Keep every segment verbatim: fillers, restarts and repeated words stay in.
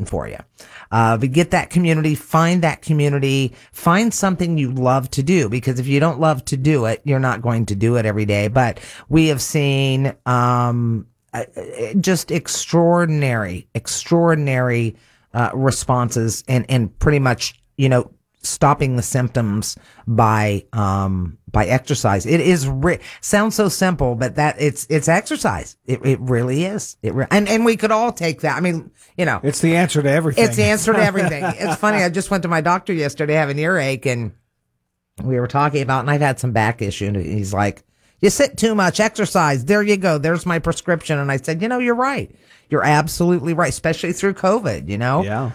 waiting for you. Uh, but get that community, find that community, find something you love to do, because if you don't love to do it, you're not going to do it every day. But we have seen, um, uh, just extraordinary, extraordinary, uh, responses and, and pretty much, you know, stopping the symptoms by, um, by exercise. It is, re- sounds so simple, but that it's, it's exercise. It, it really is. It re- and, and we could all take that. I mean, you know, it's the answer to everything. It's the answer to everything. It's funny. I just went to my doctor yesterday, I have an earache, and we were talking about, and I've had some back issue, and he's like, you sit too much, exercise. There you go. There's my prescription. And I said, you know, you're right. You're absolutely right, especially through COVID, you know? Yeah.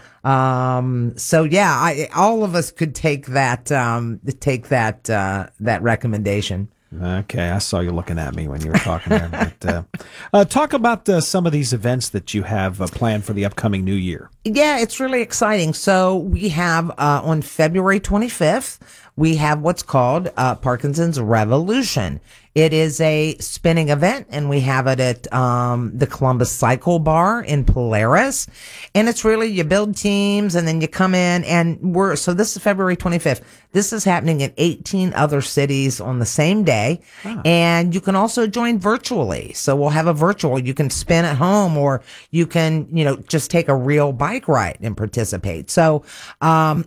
Um, so yeah, I, all of us could take that, um, take that, uh, that recommendation. Okay, I saw you looking at me when you were talking there. But, uh, uh, talk about uh, some of these events that you have uh, planned for the upcoming new year. Yeah, it's really exciting. So we have uh, on February twenty-fifth, we have what's called uh, Parkinson's Revolution. It is a spinning event, and we have it at um, the Columbus Cycle Bar in Polaris. And it's really, you build teams, and then you come in, and we're, so this is February twenty-fifth. This is happening in eighteen other cities on the same day. Ah. And you can also join virtually. So we'll have a virtual, you can spin at home, or you can, you know, just take a real bike ride and participate. So, um,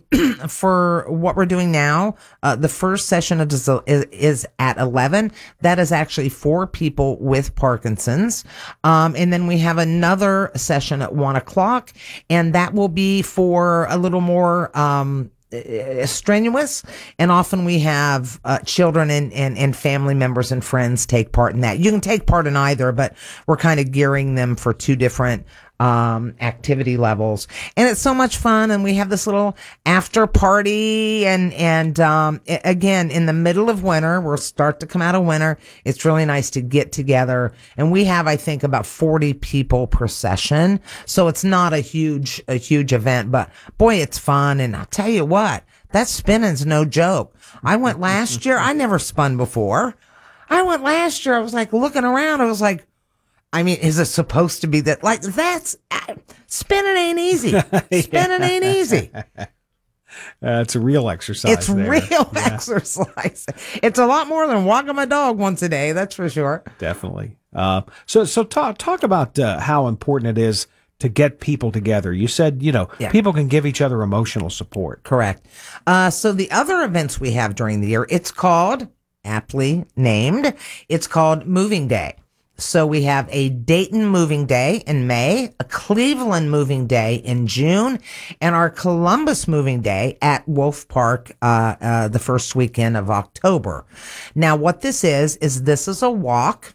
for what we're doing now, uh, the first session of is, is at eleven. That is actually for people with Parkinson's. Um, and then we have another session at one o'clock, and that will be for a little more, um, strenuous, and often we have uh, children and, and and family members and friends take part in that. You can take part in either, but we're kind of gearing them for two different um activity levels, and it's so much fun. And we have this little after party, and and um it, again, in the middle of winter, we'll start to come out of winter. It's really nice to get together, and we have, I think, about forty people per session, so it's not a huge a huge event, but boy, it's fun. And I'll tell you what, that spinning's no joke. I went last year. I never spun before. I went last year. I was like looking around. I was like, I mean, is it supposed to be that? Like, that's, uh, spinning ain't easy. Spinning ain't easy. Uh, it's a real exercise. It's there. real yeah. exercise. It's a lot more than walking my dog once a day. That's for sure. Definitely. Uh, so, so talk, talk about uh, how important it is to get people together. You said, you know, yeah. people can give each other emotional support. Correct. Uh, so the other events we have during the year, it's called, aptly named, it's called Moving Day. So we have a Dayton Moving Day in May, a Cleveland Moving Day in June, and our Columbus Moving Day at Wolf Park, uh, uh, the first weekend of October. Now, what this is, is this is a walk.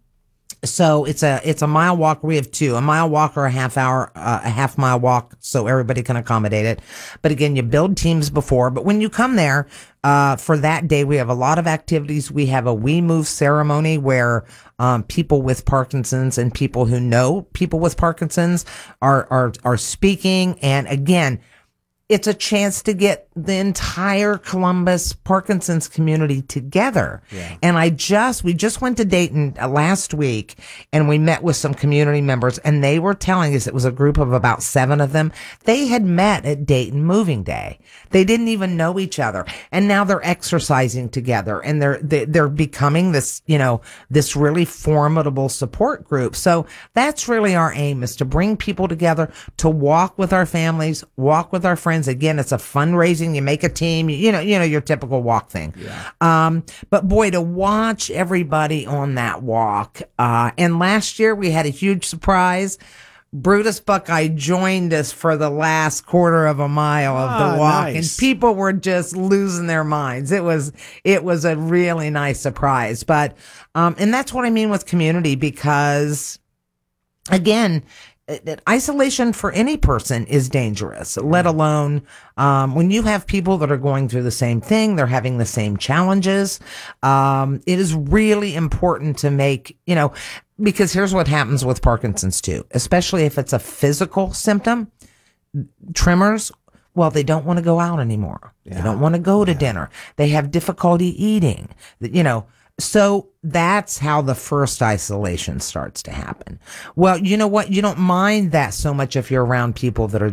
So it's a, it's a mile walk. We have two, a mile walk or a half hour, uh, a half mile walk, so everybody can accommodate it. But again, you build teams before, but when you come there, uh, for that day, we have a lot of activities. We have a We Move ceremony where, um, people with Parkinson's and people who know people with Parkinson's are, are, are speaking. And again, it's a chance to get the entire Columbus Parkinson's community together. Yeah. And I just, we just went to Dayton uh, last week, and we met with some community members, and they were telling us, it was a group of about seven of them. They had met at Dayton Moving Day. They didn't even know each other. And now they're exercising together, and they're, they, they're becoming this, you know, this really formidable support group. So that's really our aim, is to bring people together, to walk with our families, walk with our friends. Again, it's a fundraising. You make a team, you know, you know, your typical walk thing. Yeah. Um, but boy, to watch everybody on that walk. Uh, and last year we had a huge surprise. Brutus Buckeye joined us for the last quarter of a mile of the ah, walk, nice. and people were just losing their minds. It was, it was a really nice surprise. But, um, and that's what I mean with community, because again, isolation for any person is dangerous, let alone um, when you have people that are going through the same thing, they're having the same challenges. Um, it is really important to make, you know, because here's what happens with Parkinson's too, especially if it's a physical symptom, tremors. Well, they don't want to go out anymore. Yeah. They don't want to go to yeah. dinner. They have difficulty eating, you know. So that's how the first isolation starts to happen. Well, you know what? You don't mind that so much if you're around people that are